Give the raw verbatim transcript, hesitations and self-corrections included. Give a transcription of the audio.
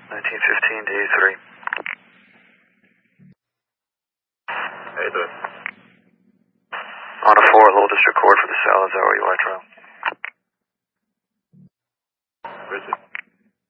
nineteen fifteen to E three. How you doing? On a four, low district court for the Salazar Eli trial. Richard.